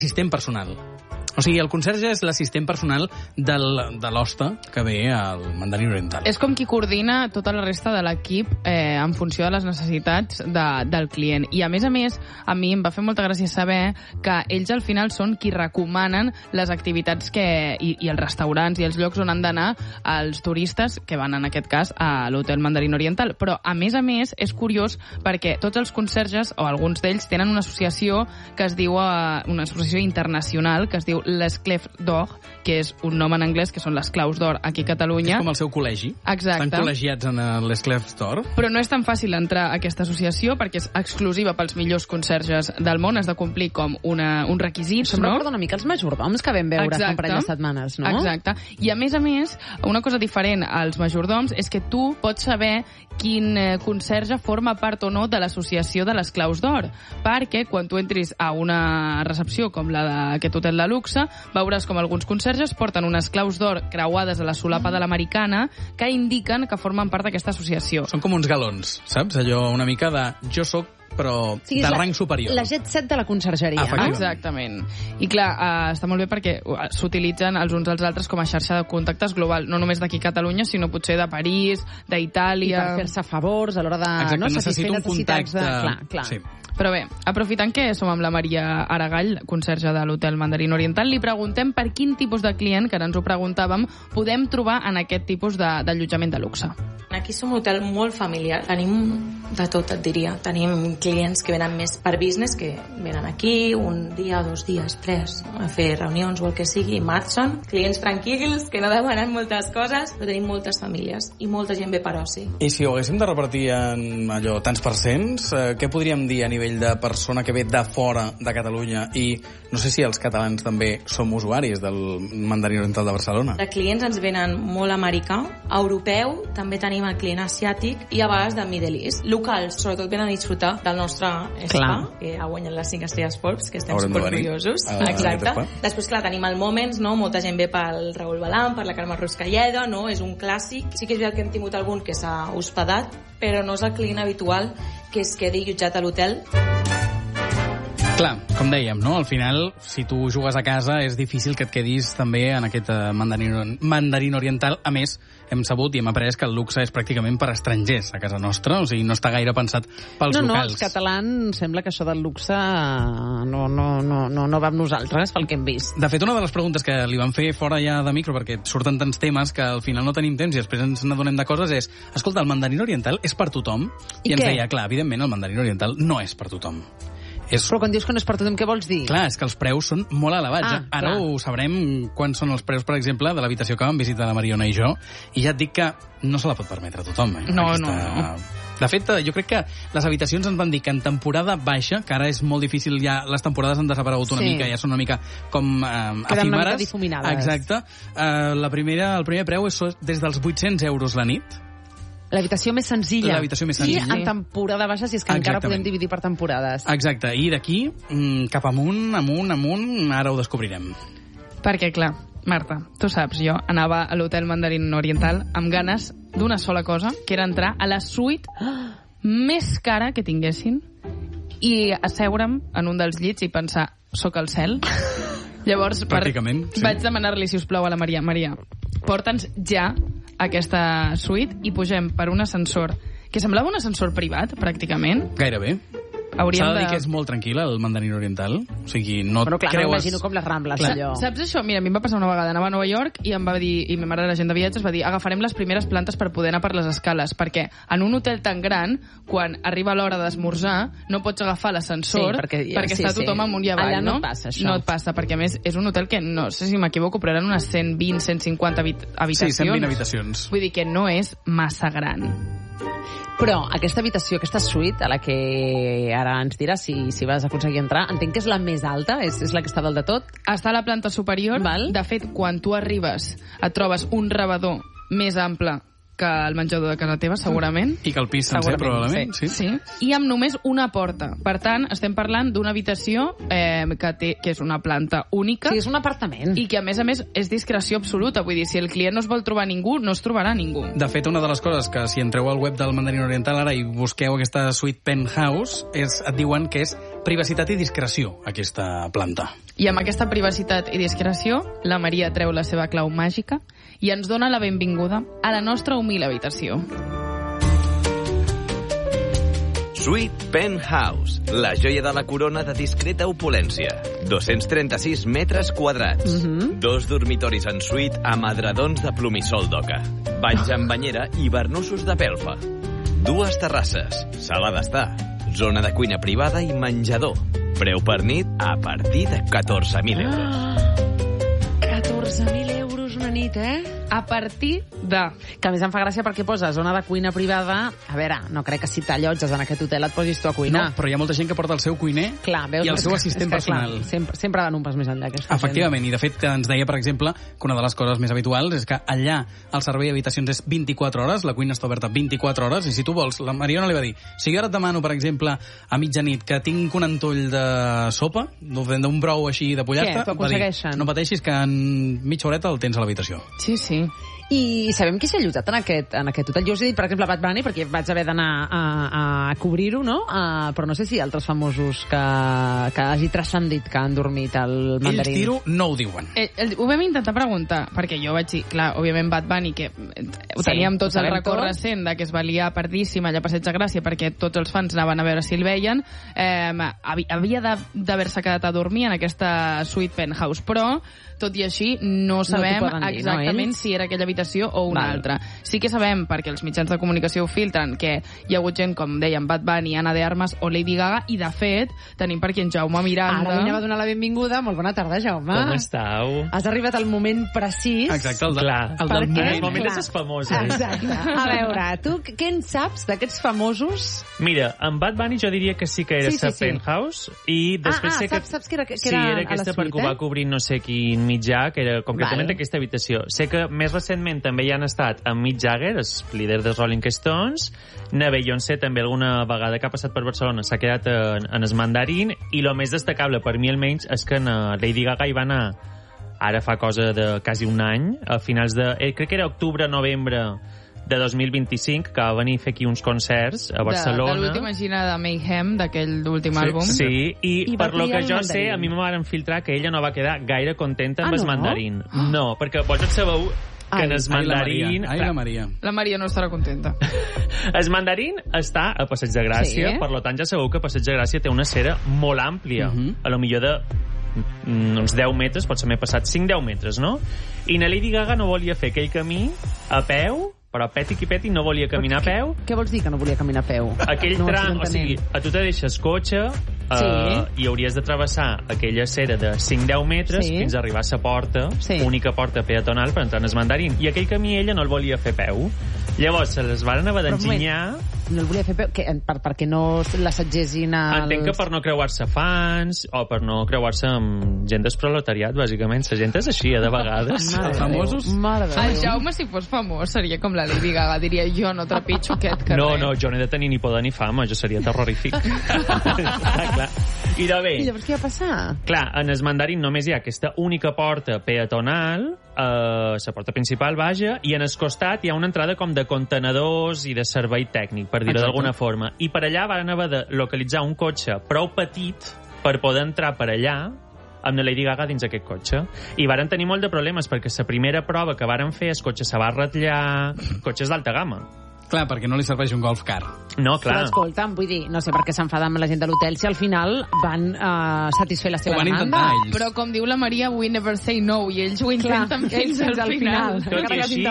assistent personal. O sigui, el conserge és l'assistent personal de l'hoste que ve al Mandarín Oriental. És com qui coordina tota la resta de l'equip en funció de les necessitats del client. I a més, a mi em va fer molta gràcia saber que ells al final són qui recomanen les activitats i els restaurants i els llocs on han d'anar els turistes que van, en aquest cas, a l'Hotel Mandarín Oriental. Però, a més, és curiós perquè tots els conserges, o alguns d'ells, tenen una associació que es diu, una associació internacional que es diu Les Clefs d'Or, que és un nom en anglès, que són les claus d'or aquí a Catalunya. És com el seu col·legi. Exacte. Estan col·legiats en les Clefs d'Or. Però no és tan fàcil entrar a aquesta associació perquè és exclusiva pels millors conserges del món. Has de complir com un requisit, no? Em recorda una mica els majordoms que vam veure fa un parell de setmanes, no? Exacte. I a més, una cosa diferent als majordoms és que tu pots saber quin conserge forma part o no de l'associació de les claus d'or. Perquè quan tu entris a una recepció com la d'aquest hotel de luxe, veuràs com alguns conserges porten unes claus d'or creuades a la solapa de l'americana que indiquen que formen part d'aquesta associació. Són com uns galons, saps? Allò una mica de jo soc, però de rang superior. La jet set de la consergeria. Exactament. I clar, està molt bé perquè s'utilitzen els uns als altres com a xarxa de contactes global, no només d'aquí a Catalunya, sinó potser de París, d'Itàlia... I per fer-se favors a l'hora de... Exacte, necessito un contacte... Clar. Sí. Però bé, aprofitant que som amb la Maria Aragall, conserge de l'Hotel Mandarín Oriental, li preguntem per quin tipus de client, que ara ens ho preguntàvem, podem trobar en aquest tipus d'allotjament de luxe. Aquí som un hotel molt familiar. Tenim de tot, et diria. Tenim clients que venen més per business, que venen aquí un dia, 2 dies, 3, a fer reunions o el que sigui, i marxen. Clients tranquils, que no demanen moltes coses, però tenim moltes famílies i molta gent ve per oci. I si ho haguéssim de repartir en allò tants percents, què podríem dir a nivell de persona que ve de fora de Catalunya? I no sé si els catalans també som usuaris del Mandarín Oriental de Barcelona. De clients ens venen molt americà, europeu, també tenim el client asiàtic i a vegades de Middle East. Locals, sobretot venen a disfrutar del nostre spa, que ha guanyat les 5 estrelles Forbes, que estem superorgullosos. Exacte. Després, clar, tenim el Moments, no? Molta gent ve pel Raül Balam, per la Carme Ruscalleda, no? És un clàssic. Sí que és veritat que hem tingut algun que s'ha hospedat, però no és el client habitual que es quedi allotjat a l'hotel. Clar, com dèiem, no? Al final, si tu jugues a casa, és difícil que et quedis també en aquest Mandarín Oriental. A més, hem sabut i hem après que el luxe és pràcticament per estrangers a casa nostra, o sigui, no està gaire pensat pels locals. No, els catalans sembla que això del luxe no va amb nosaltres, pel que hem vist. De fet, una de les preguntes que li van fer fora ja de micro, perquè surten tants temes que al final no tenim temps i després ens n'adonem de coses, és, escolta, el Mandarín Oriental és per tothom? I ens deia, clar, evidentment, el Mandarín Oriental no és per tothom. Però quan dius que no és per tothom, què vols dir? Clar, és que els preus són molt elevats. Ara ho sabrem quants són els preus, per exemple, de l'habitació que vam visitar la Mariona i jo, i ja et dic que no se la pot permetre a tothom. No. De fet, jo crec que les habitacions ens van dir que en temporada baixa, que ara és molt difícil, ja les temporades han desaparegut una mica, ja són una mica com efímeres. Queden una mica difuminades. Exacte. El primer preu és des dels 800 euros la nit. L'habitació més senzilla. L'habitació més senzilla. I en temporada baixa, si és que encara podem dividir per temporades. Exacte. I d'aquí, cap amunt, ara ho descobrirem. Perquè, clar, Marta, tu saps, jo anava a l'Hotel Mandarín Oriental amb ganes d'una sola cosa, que era entrar a la suite més cara que tinguessin i asseure'm en un dels llits i pensar, soc al cel? Llavors, vaig demanar-li, si us plau, a la Maria, porta'ns ja aquesta suite i pugem per un ascensor que semblava un ascensor privat, pràcticament. Gairebé. S'ha de dir que és molt tranquil el Mandarín Oriental, o sigui, no et creues... m'imagino com les Rambles, allò. Saps això? Mira, a mi em va passar una vegada, anava a Nova York i em va dir, i ma mare era gent de viatges, va dir, agafarem les primeres plantes per poder anar per les escales, perquè en un hotel tan gran, quan arriba l'hora d'esmorzar, no pots agafar l'ascensor, perquè està tothom amunt i avall, no? Allà no et passa, això. No et passa, perquè a més és un hotel que, no sé si m'equivoco, però eren unes 120, 150 habitacions. Sí, 120 habitacions. Vull dir que no és massa gran. Però aquesta habitació, aquesta suite, a la que ara ens diràs si vas aconseguir entrar, entenc que és la més alta, és la que està dalt de tot? Està a la planta superior. De fet, quan tu arribes, et trobes un rebedor més ample que el menjador de casa teva, segurament. I que el pis sencer, probablement. Sí. I amb només una porta. Per tant, estem parlant d'una habitació que és una planta única. Sí, és un apartament. I que, a més, és discreció absoluta. Vull dir, si el client no es vol trobar ningú, no es trobarà ningú. De fet, una de les coses que, si entreu al web del Mandarín Oriental ara i busqueu aquesta suite penthouse, et diuen que és privacitat i discreció, aquesta planta. I amb aquesta privacitat i discreció, la Maria treu la seva clau màgica i ens dona la benvinguda a la nostra humil habitació. Suite Penthouse, la joia de la corona de discreta opulència. 236 metres quadrats. 2 dormitoris en suite amb edredons de plomissol d'oca. Banys amb banyera i barnussos de pelfa. 2 terrasses, sala d'estar, zona de cuina privada i menjador. Preu per nit a partir de 14.000 euros. 14.000 euros una nit, A partir de... Que a més em fa gràcia perquè posa zona de cuina privada. A veure, no crec que si t'allotges en aquest hotel et posis tu a cuinar. No, però hi ha molta gent que porta el seu cuiner i el seu assistent personal. Clar, sempre van un pas més enllà. Efectivament, i de fet ens deia, per exemple, que una de les coses més habituals és que allà el servei d'habitacions és 24 hores, la cuina està oberta 24 hores, i si tu vols, la Mariona li va dir, si jo ara et demano, per exemple, a mitjanit que tinc un entoll de sopa, d'un brou així de pollastre, t'ho aconsegueixen? No pateixis que en mitja horeta el tens a l'habitació. Sí, sí. I sabem qui s'ha allotjat en aquest hotel. Jo us he dit, per exemple, Bad Bunny, perquè vaig haver d'anar a cobrir-ho, no? Però no sé si altres famosos que hagi transcendit que han dormit al mandarín. Ells tiro no ho diuen. Ho vam intentar preguntar, perquè jo vaig dir, clar, òbviament Bad Bunny, que ho teníem tots el record recent de que es valia pardíssim allà a Passeig de Gràcia perquè tots els fans anaven a veure si el veien, havia d'haver-se quedat a dormir en aquesta suite penthouse, però tot i així no sabem exactament si era aquella habitació o una altra. Sí que sabem, perquè els mitjans de comunicació ho filtren, que hi ha hagut gent, com dèiem, Bad Bunny, Ana de Armas o Lady Gaga, i de fet tenim per aquí en Jaume Miranda. Ara li anava a donar la benvinguda. Molt bona tarda, Jaume. Com estàu? Has arribat al moment precís. Exacte, el del moment. El moment és famós. Exacte. A veure, tu què en saps d'aquests famosos? Mira, en Bad Bunny jo diria que sí que era sa penthouse, i després sé que... Saps que era sí, era aquesta per que ho va cobrir no sé quin mitjà, que era concretament aquesta habitació. Sé que més recentment també hi han estat amb Mick Jagger, el líder dels Rolling Stones, Beyoncé també alguna vegada que ha passat per Barcelona s'ha quedat en el mandarín, i el més destacable per mi almenys és que Lady Gaga hi va anar ara fa cosa de quasi un any, a finals de... crec que era octubre-novembre de 2025, que va venir a fer aquí uns concerts a Barcelona. De l'última gira de Mayhem, d'aquell últim àlbum. Sí, i per lo que jo sé, a mi me van filtrar que ella no va quedar gaire contenta amb el mandarín. No, perquè vosaltres sabeu que en el mandarín... La Maria. La Maria no estarà contenta. El mandarín està a Passeig de Gràcia, per tant ja sabeu que Passeig de Gràcia té una acera molt àmplia, a lo millor de uns 10 metres, potser m'he passat 5-10 metres, no? I na Lady Gaga no volia fer aquell camí a peu, però peti qui peti no volia caminar a peu. Què vols dir que no volia caminar a peu? Aquell tram, o sigui, a tu te deixes cotxe i hauries de travessar aquella acera de 5-10 metres fins a arribar a la porta, única porta peatonal per entrar en el mandarín. I aquell camí ella no el volia fer a peu. Llavors se les van haver d'enginyar... No el volia fer peu perquè no l'assetgessin als... Entenc que per no creuar-se fans o per no creuar-se amb gent del proletariat, bàsicament. La gent és així, de vegades. Famosos? El Jaume, si fos famós, seria com la Lady Gaga. Diria, jo no trepitjo aquest carrer. No, jo no he de tenir ni poder ni fama. Jo seria terrorífic. Clar. I llavors què va passar? Clar, en el mandarín només hi ha aquesta única porta peatonal, la porta principal, vaja, i en el costat hi ha una entrada com de contenedors i de servei tècnic, per dir-ho d'alguna forma. I per allà van haver de localitzar un cotxe prou petit per poder entrar per allà amb la Lady Gaga dins aquest cotxe. I varen tenir molt de problemes, perquè la primera prova que varen fer, el cotxe se va ratllar, cotxes d'alta gamma. Clar, perquè no li serveix un golf car. No, clar. Però escolta'm, vull dir, no sé per què s'enfaden amb la gent de l'hotel si al final van satisfer la seva demanda. Però com diu la Maria, we never say no, i ells ho intenten fins al final. Tot i així,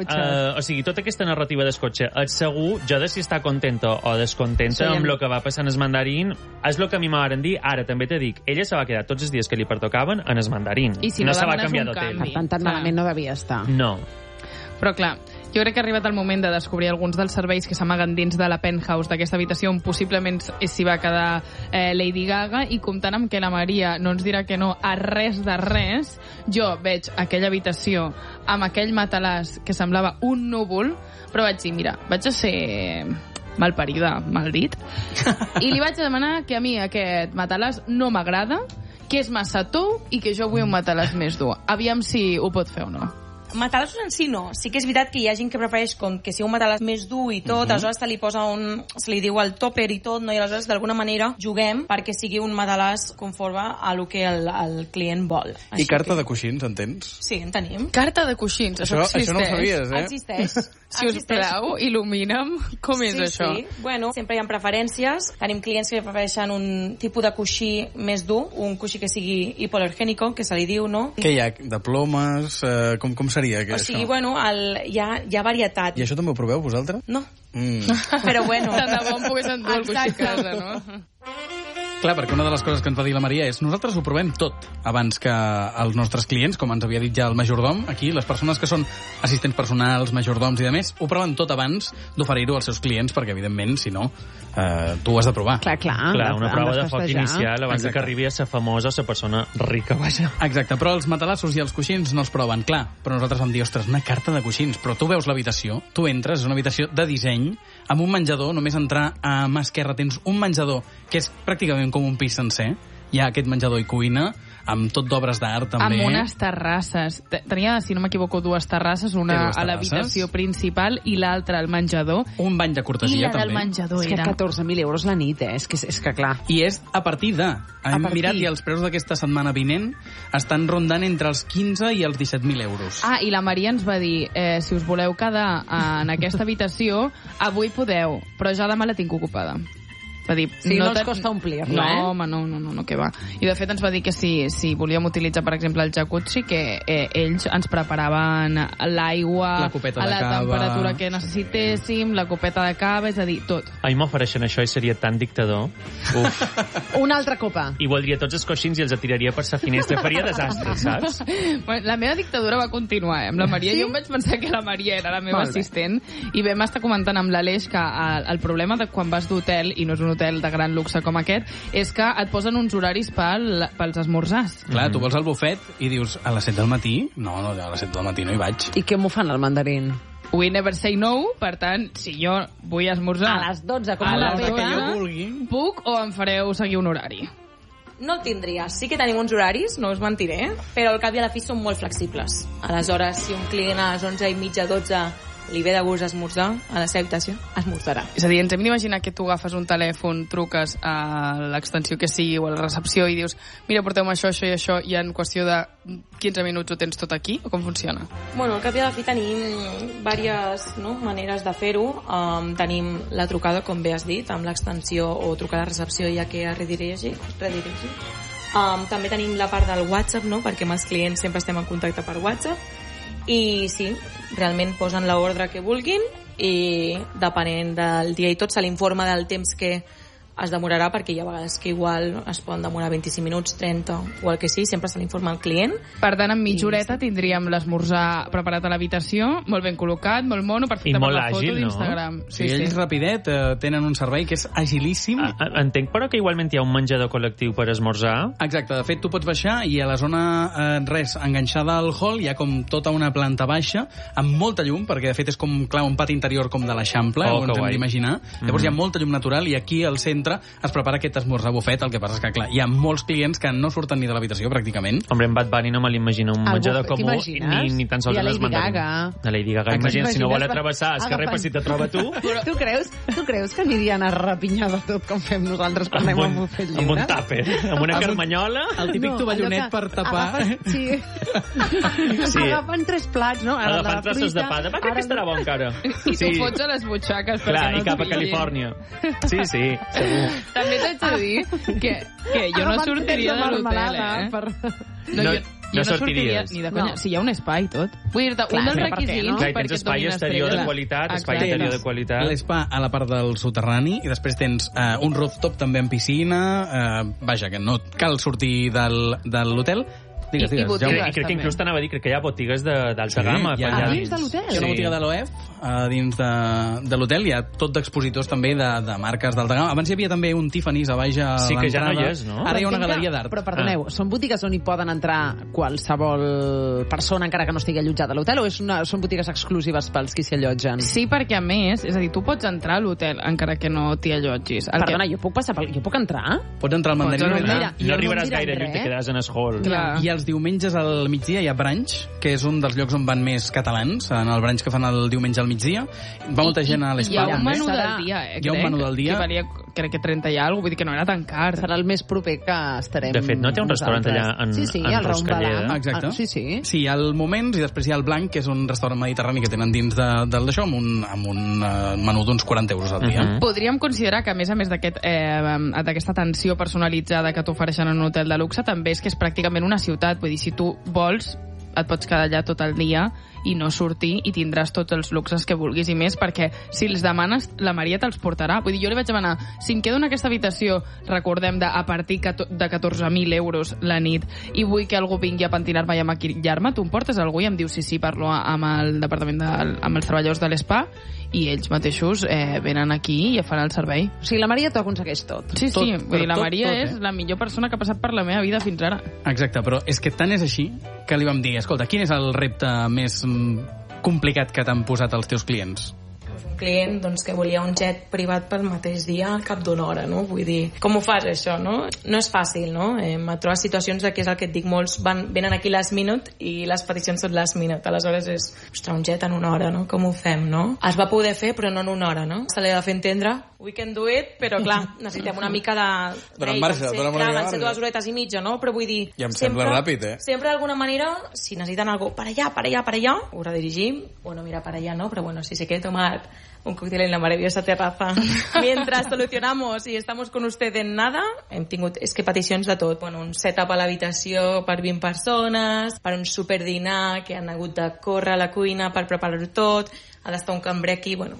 o sigui, tota aquesta narrativa del cotxe, és segur, jo de si està contenta o descontenta amb el que va passar en el mandarín, és el que a mi m'han dit. Ara també te dic, ella se va quedar tots els dies que li pertocaven en el mandarín. I si no se va canviar d'hotel. Per tant, tan malament no devia estar. No. Però clar, jo crec que ha arribat el moment de descobrir alguns dels serveis que s'amaguen dins de la penthouse d'aquesta habitació on possiblement s'hi va quedar Lady Gaga, i comptant amb que la Maria no ens dirà que no a res de res, jo veig aquella habitació amb aquell matalàs que semblava un núvol, però vaig dir, mira, vaig a ser malparida, mal dit, i li vaig demanar que a mi aquest matalàs no m'agrada, que és massa tou i que jo vull un matalàs més dur. Aviam si ho pot fer o no. matalassos en si no. Sí que és veritat que hi ha gent que prefereix com que sigui un matalàs més dur i tot, aleshores se li posa se li diu el topper i tot, no? I aleshores d'alguna manera juguem perquè sigui un matalàs conforme a lo que el client vol. I carta de coixins, en tens? Sí, en tenim. Carta de coixins, això existeix. Això no ho sabies, Existeix. Si us plau, il·lumina'm com és això. Sí, bueno, sempre hi ha preferències. Tenim clients que prefereixen un tipus de coixí més dur, un coixí que sigui hipoalergènico, que se li diu, no? Què hi ha? De plomes? Com seria això? O sigui, bueno, hi ha varietat. I això també ho proveu, vosaltres? No. Però bueno. Tant de bo em pogués endur el coixí a casa, no? Clar, perquè una de les coses que ens va dir la Maria és nosaltres ho provem tot abans que els nostres clients, com ens havia dit ja el majordom, aquí les persones que són assistents personals, majordoms i demés, ho proven tot abans d'oferir-ho als seus clients, perquè evidentment, si no, tu ho has de provar. Clar, una prova de foc inicial abans que arribi a ser famosa o ser persona rica, vaja. Exacte, però els matalassos i els coixins no els proven, clar, però nosaltres vam dir, ostres, una carta de coixins, però tu veus l'habitació, tu entres, és una habitació de disseny, amb un menjador, només entrar a mà esquerra tens un menjador que és pràcticament com un pis sencer, hi ha aquest menjador i cuina, amb tot d'obres d'art també. Amb unes terrasses. Tenia, si no m'equivoco, dues terrasses, una a l'habitació principal i l'altra al menjador. Un bany de cortesia, també. I la del menjador era... És que 14.000 euros la nit, És que clar. I és a partir de... Hem mirat i els preus d'aquesta setmana vinent estan rondant entre els 15 i els 17.000 euros. Ah, i la Maria ens va dir, si us voleu quedar en aquesta habitació, avui podeu, però ja demà la tinc ocupada. Va dir, no els costa omplir-la, No, home, no, què va. I de fet ens va dir que si volíem utilitzar, per exemple, el jacuzzi, que ells ens preparaven l'aigua a la temperatura que necessitéssim, la copeta de cava, és a dir, tot. A mi m'ofereixen això i seria tan dictador. Uf. Una altra copa. I voldria tots els coixins i els atiraria per sa finestra. Faria desastre, saps? Bueno, la meva dictadura va continuar, amb la Maria. Sí? Jo em vaig pensar que la Maria era la meva assistent i vam estar comentant amb l'Aleix que el problema de quan vas d'hotel, i no és un hotel de gran luxe com aquest, és que et posen uns horaris pels esmorzars. Clar, tu vols el bufet i dius a les 7 del matí? No, a les 7 del matí no hi vaig. I què m'ho fan al mandarín? We never say no, per tant, si jo vull esmorzar a les 12, com a una l'hora que jo vulgui, puc o em fareu seguir un horari? No el tindria. Sí que tenim uns horaris, no us mentiré, però al cap i a la fi són molt flexibles. Aleshores, si un client a les 11:30, 12 li ve de gust esmorzar a la seva habitació, esmorzarà. És a dir, ens hem d'imaginar que tu agafes un telèfon, truques a l'extensió que sigui o a la recepció i dius, mira, porteu-me això, això i això, i en qüestió de 15 minuts ho tens tot aquí, o com funciona? Bueno, al cap i a la fi tenim diverses maneres de fer-ho. Tenim la trucada, com bé has dit, amb l'extensió o trucar a la recepció ja que es redirigir. També tenim la part del WhatsApp, perquè amb els clients sempre estem en contacte per WhatsApp. I sí, realment posen l'ordre que vulguin i depenent del dia i tot se l'informa del temps que es demorarà, perquè hi ha vegades que igual es poden demorar 25 minuts, 30 o el que sigui, sempre se l'informa al client. Per tant, en mitja horeta tindríem l'esmorzar preparat a l'habitació, molt ben col·locat, molt mono, perfecte per la foto d'Instagram. No? Sí, ells rapidet tenen un servei que és agilíssim. Entenc, però, que igualment hi ha un menjador col·lectiu per esmorzar. Exacte, de fet tu pots baixar i a la zona enganxada al hall hi ha com tota una planta baixa amb molta llum, perquè de fet és com un pati interior com de l'Eixample, on ens hem d'imaginar. Llavors hi ha molta llum natural i aquí al centre es prepara aquest esmorzar bufet. El que passa és que, clar, hi ha molts clients que no surten ni de l'habitació, pràcticament. Hombre, en Bad Bunny no me l'imagino un menjador comú ni tan sols en les mandarines. A Lady Gaga. Imagina't, si no vol travessar el carrer per si te troba tu. Tu creus que anirien a repinyar de tot com fem nosaltres quan anem al bufet lliure? Amb un tàper, amb una carmanyola. El típic tovallonet per tapar. Sí. Agafen 3 plats, no? Agafen trossos de pa. Per què estarà bo encara? I tu fots a les butxaques. Clar, i cap a Califòrnia. Sí, segur. També t'haig de dir que jo no sortiria de l'hotel, No sortiries. Ni de conya. Si hi ha un espai, tot. Vull dir-te, un dels requisits perquè tens espai exterior de qualitat, espai interior de qualitat. L'espa a la part del soterrani i després tens un rooftop també amb piscina. Vaja, que no cal sortir de l'hotel. Digues, I botigues, crec que inclús t'anava a dir que hi ha botigues d'alta gamma. Dins de l'hotel? Hi ha una botiga de l'OEF dins de l'hotel, hi ha tot d'expositors també de marques d'alta gamma. Abans hi havia també un Tiffany's a baix a l'entrada. Sí, que ja no hi és, no? Ara hi ha una galeria d'art. Però perdoneu, són botigues on hi poden entrar qualsevol persona encara que no estigui allotjada a l'hotel, o són botigues exclusives pels qui s'hi allotgen? Sí, perquè a més, és a dir, tu pots entrar a l'hotel encara que no t'hi allotgis. Perdona, jo puc entrar? Pots entrar al mandarín. No arribaràs gaire lluny, te quedaràs en el hall. I els diumenges al migdia hi ha brunch, que és un dels llocs on van més catalans, en el brunch que fan el diumenge al migdia. Va molta gent a l'Espa. Hi ha un menú del dia, Hi ha un menú del dia. Que valia, crec que 30 i alguna cosa, vull dir que no era tan car. Serà el més proper que estarem. De fet, no té un restaurant allà en el Ruscalleda. Exacte. Sí. Sí, hi ha el Moments i després hi ha el Blanc, que és un restaurant mediterrani que tenen dins d'això, amb un menú d'uns 40 euros al dia. Podríem considerar que, a més d'aquesta atenció personalitzada que t'ofereixen en un hotel de luxe, també és que és pràcticament una ciutat. Vull dir, si tu vols, et pots quedar allà tot el dia i no sortir i tindràs tots els luxes que vulguis i més, perquè si els demanes, la Maria te'ls portarà. Vull dir, jo li vaig demanar, si em quedo en aquesta habitació, recordem, a partir de 14.000 euros la nit, i vull que algú vingui a pentinar-me i a maquillar-me, tu em portes algú? I em diu, sí, parlo amb el departament, amb els treballadors de l'Espa, i ells mateixos venen aquí i fan el servei. O sigui, la Maria t'ho aconsegueix tot. Sí, vull dir, la Maria és la millor persona que ha passat per la meva vida fins ara. Exacte, però és que tant és així que li vam dir, escolta, quin és el repte més complicat que t'han posat els teus clients? Un client doncs, que volia un jet privat pel mateix dia al cap d'una hora, no? Vull dir, com ho fas, això, no? No és fàcil, no? M'ha trobat situacions que és el que et dic, molts venen aquí last minute i les peticions són last minute. Aleshores és, ostres, un jet en una hora, no? Com ho fem, no? Es va poder fer, però no en una hora, no? Se li ha de fer entendre, we can do it, però clar, necessitem una mica de... Donem marxa, donem una mica van ser 2 horetes i mitja, no? Però vull dir... Ja em sembla ràpid, Sempre d'alguna manera, si necessiten algo per allà, ho redirigim. Bueno, mira, per allà no, però bueno, si se quiere tomar un cóctel en la maravillosa terraza mientras solucionamos y estamos con usted en nada, hem tingut peticions de tot. Bueno, un setup a l'habitació per 20 persones, per un superdinar que han hagut de córrer a la cuina per preparar-ho tot, ha d'estar un cambrer aquí, bueno...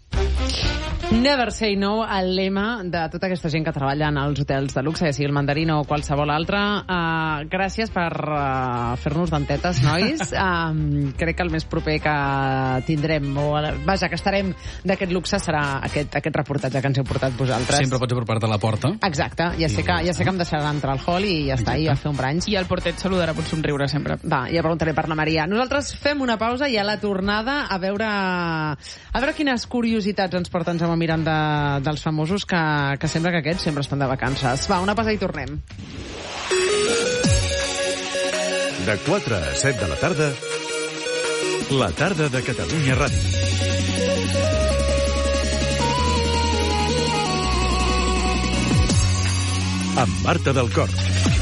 Never say no, el lema de tota aquesta gent que treballa en els hotels de luxe, ja sigui el Mandarín o qualsevol altre. Gràcies per fer-nos dentetes, nois. Crec que el més proper que tindrem, que estarem d'aquest luxe serà aquest reportatge que ens heu portat vosaltres. Sempre pots apropar-te a la porta. Exacte, ja sé que em deixarà entrar al hall i ja està, i a fer un brunch. I el porter et saludarà amb un somriure sempre. Va, ja preguntaré per la Maria. Nosaltres fem una pausa i a la tornada a veure quines curiositats ens porten Jaume Mirant dels famosos, que sembla que aquests sempre estan de vacances. Va, una pausa i tornem. De 4 a 7 de la tarda, la tarda de Catalunya Ràdio. Amb Marta del Cor.